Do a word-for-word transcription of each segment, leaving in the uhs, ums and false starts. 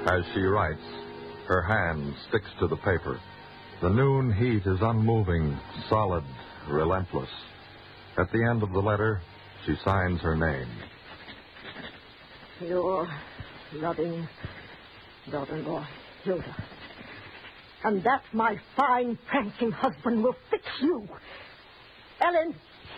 As she writes, her hand sticks to the paper. The noon heat is unmoving, solid, relentless. At the end of the letter, she signs her name. Your loving daughter-in-law, Hilda. And that my fine, prancing husband will fix you. Ellen.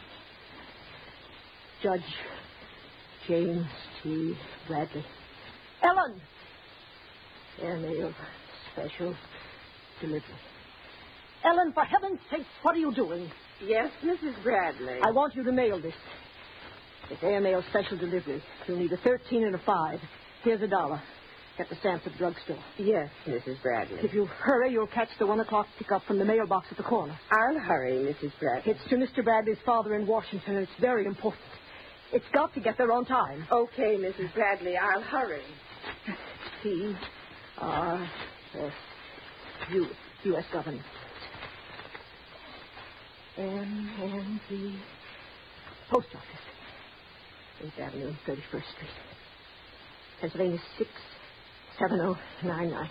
Judge James T. Bradley. Ellen. Airmail special delivery. Ellen, for heaven's sake, what are you doing? Yes, Missus Bradley. I want you to mail this. It's airmail special delivery. You'll need a thirteen and a five. Here's a dollar. Get the stamp at the drugstore. Yes, Missus Bradley. If you hurry, you'll catch the one o'clock pickup from the mailbox at the corner. I'll hurry, Missus Bradley. It's to Mister Bradley's father in Washington, and it's very important. It's got to get there on time. Okay, Missus Bradley, I'll hurry. C R S U U S government. M N P Post Office. eighth Avenue, thirty-first Street. Pennsylvania six seven oh nine nine.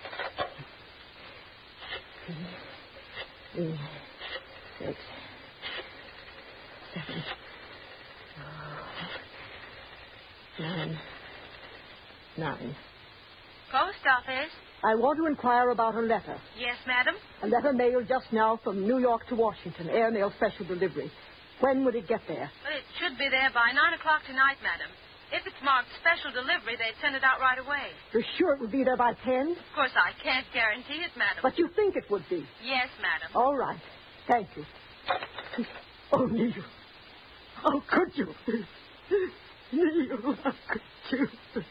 Three, six, seven, oh, nine, nine. Post office. I want to inquire about a letter. Yes, madam. A letter mailed just now from New York to Washington, airmail special delivery. When would it get there? Well, it should be there by nine o'clock tonight, madam. If it's marked special delivery, they'd send it out right away. You're sure it would be there by ten? Of course, I can't guarantee it, madam. But you think it would be? Yes, madam. All right. Thank you. Oh, Neil. How could you? Neil, how could you?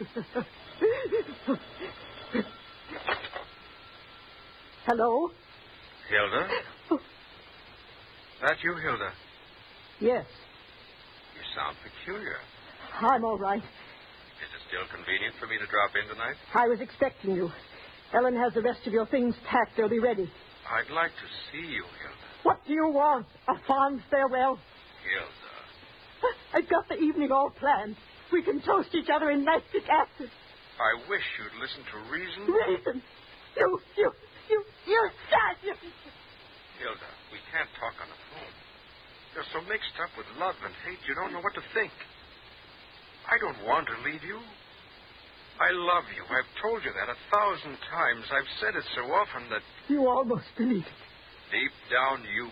Hello? Hilda? That you, Hilda? Yes. You sound peculiar. I'm all right. Is it still convenient for me to drop in tonight? I was expecting you. Ellen has the rest of your things packed. They'll be ready. I'd like to see you, Hilda. What do you want? A fond farewell? Hilda. I've got the evening all planned. We can toast each other in nitric acid. I wish you'd listen to reason. Reason? You, you, you, you're sad. You... Hilda, we can't talk on the phone. You're so mixed up with love and hate, you don't know what to think. I don't want to leave you. I love you. I've told you that a thousand times. I've said it so often that... You almost believe it. Deep down, you